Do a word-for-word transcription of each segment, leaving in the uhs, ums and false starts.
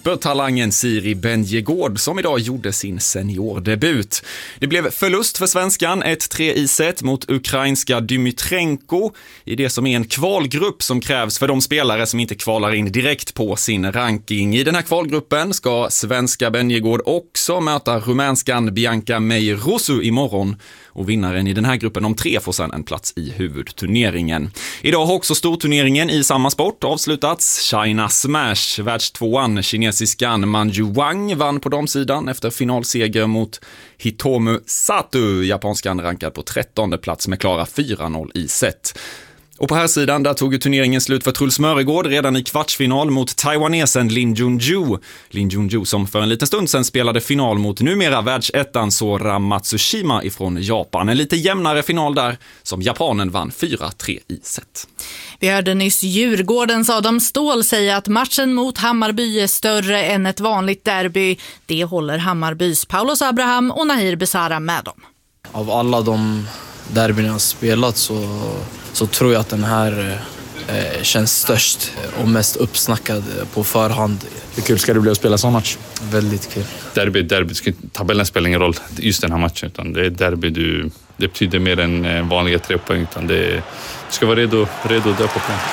supertalangen Siri Benjegård som idag gjorde sin seniordebut. Det blev förlust för svenskan, ett tre i set mot ukrainska Dymitrenko i det som är en kvalgrupp som krävs för de spelare som inte kvalar in direkt på sin ranking. I den här kvalgruppen ska svenska Benjegård också möta rumänskan Bianca Meirusu imorgon. Och vinnaren i den här gruppen om tre får sedan en plats i huvudturneringen. Idag har också storturneringen i samma sport avslutats. China Smash, världstvåan, kinesiskan Manju Wang vann på damsidan efter finalseger mot Hitomu Sato, japanskan rankad på trettonde plats med klara fyra noll i set. Och på här sidan där tog ju turneringen slut för Truls Mörregård redan i kvartsfinal mot taiwanesen Lin Junju. Lin Junju som för en liten stund sedan spelade final mot numera världsettan Sora Matsushima ifrån Japan. En lite jämnare final där som japanen vann fyra tre i set. Vi hörde nyss Djurgårdens Adam Ståhl säga att matchen mot Hammarby är större än ett vanligt derby. Det håller Hammarbys Paulus Abraham och Nahir Besara med om. Av alla de derbyn jag spelat så, så tror jag att den här eh, känns störst och mest uppsnackad på förhand. Hur kul ska det bli att spela sån match? Väldigt kul. Derby, derby. Tabellen spelar ingen roll just den här matchen, utan det är derby. Du, det betyder mer än vanliga tre poäng, utan det, du ska vara redo, redo att dö på plan.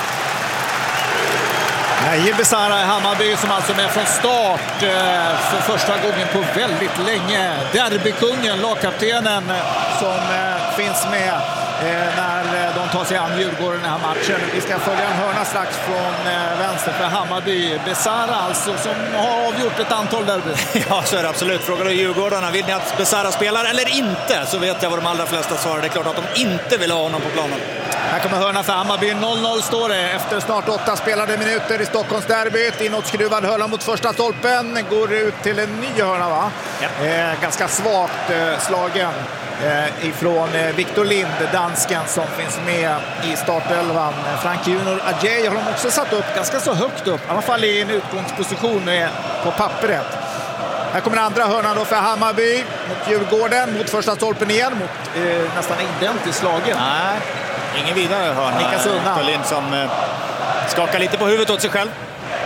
Nahir Besara i Hammarby som alltså är med från start för första gången på väldigt länge. Derbykungen, lagkaptenen som finns med när de tar sig an Djurgården i den här matchen. Vi ska följa en hörna strax från vänster för Hammarby. Besara alltså som har avgjort ett antal derby. Ja, så är det absolut. Frågar du Djurgårdarna, vill ni att Besara spelar eller inte? Så vet jag vad de allra flesta svarar. Det är klart att de inte vill ha honom på planen. Här kommer hörna för Hammarby. noll noll står det efter snart åtta spelade minuter i Stockholmsderbyt. Inåtskruvad hörna mot första stolpen. Går ut till en ny hörna, va? Ja. Eh, ganska svagt eh, slagen eh, ifrån eh, Victor Lind, dansken som finns med i startelvan. Frank Junior Adjei har de också satt upp ganska så högt upp. I alla fall i en utgångsposition eh, på pappret. Här kommer andra hörnan då för Hammarby mot Djurgården. Mot första stolpen igen. Mot eh, nästan identiskt slagen. Nej. Ingen vidare hörna. Victor Lind som eh, skakar lite på huvudet åt sig själv.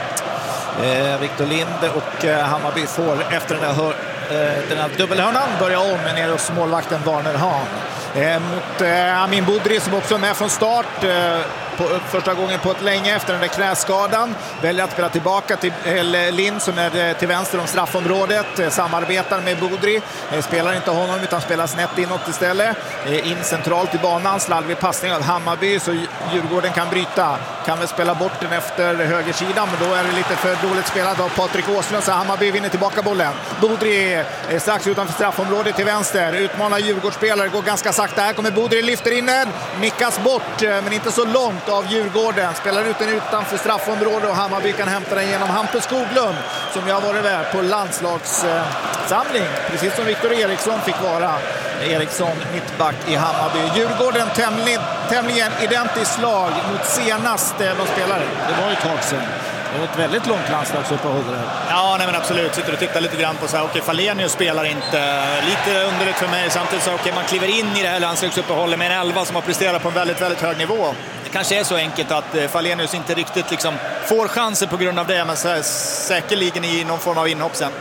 Eh, Victor Lind och eh, Hammarby får efter den här, hör, eh, den här dubbelhörnan börja om nere hos målvakten Warner Hahn. Eh, mot eh, Amin Budri som också är med från start eh, på, första gången på ett länge efter den där knäskadan. Väljer att spela tillbaka till eh, Lind som är till vänster om straffområdet. Eh, samarbetar med Budri. Eh, spelar inte honom utan spelar snett inåt istället. Eh, in centralt i banan. Slarvig passning av Hammarby så Djurgården kan bryta. Kan väl spela bort den efter högersidan, men då är det lite för dåligt spelat av Patrik Åslund så Hammarby vinner tillbaka bollen. Budri är strax utanför straffområdet till vänster. Utmanar Djurgårdsspelare, går ganska sakta. Här kommer Budri, lyfter in den. Nickas bort, men inte så långt av Djurgården. Spelar ut den utanför straffområdet och Hammarby kan hämta den genom Hampus Skoglund som jag har varit med på landslagssamling. Precis som Victor Eriksson fick vara. Eriksson mittback i Hammarby. Djurgården tämligen, tämligen identiskt slag mot senast de spelare. Det var ju ett tag sedan. Det var ett väldigt långt landslagsuppehåll där. Ja, nej men absolut. Sitter och tittar lite grann på så här, okej, Falenius spelar inte. Lite underligt för mig. Samtidigt så okej, man kliver in i det här landslagsuppehållet med en elva som har presterat på en väldigt, väldigt hög nivå. Det kanske är så enkelt att Falenius inte riktigt liksom får chanser på grund av det, men så här, säkerligen i någon form av inhopp sen.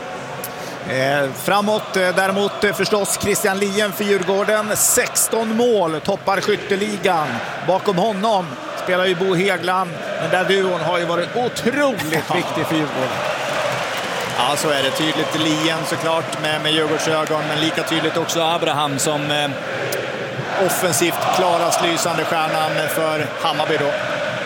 Eh, framåt eh, däremot eh, förstås Christian Lien för Djurgården. sexton mål, toppar skytteligan. Bakom honom spelar ju Bo Hegland. Den där duon har ju varit otroligt viktig för Djurgården. Ja, så är det tydligt. Lien såklart med, med Djurgårdsögon, men lika tydligt också Abraham som eh, offensivt klarast lysande stjärnan för Hammarby då.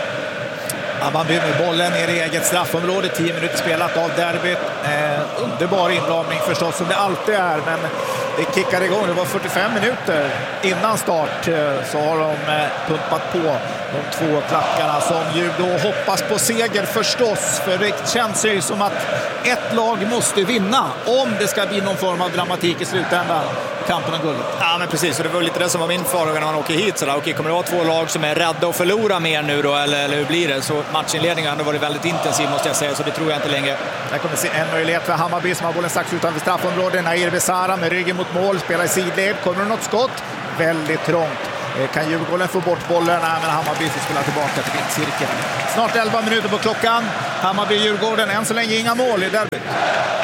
Hammarby med bollen ner i eget straffområde, tio minuter spelat av derbyt. Eh, underbar inramning förstås som det alltid är, men det kickade igång. Det var fyrtiofem minuter innan start eh, så har de eh, pumpat på de två klackarna som ju då hoppas på seger förstås. För det känns ju som att ett lag måste vinna om det ska bli någon form av dramatik i slutändan. Kampen om guldet. Ja, men precis. Och det var lite det som var min farhåga när man åker hit. Så där, okej, kommer det vara två lag som är rädda att förlora mer nu då? Eller, eller hur blir det? Så matchinledningen har varit väldigt intensiv måste jag säga. Så det tror jag inte längre. Där kommer se en möjlighet för Hammarby som har bollen strax utanför straffområdet. Nahir Besara med ryggen mot mål. Spelar i sidled. Kommer det något skott? Väldigt trångt. Eh, kan Djurgården få bort bollen? Nej, men Hammarby får spela tillbaka till mittcirkeln. Snart elva minuter på klockan. Hammarby-Djurgården, än så länge inga mål i derbyt.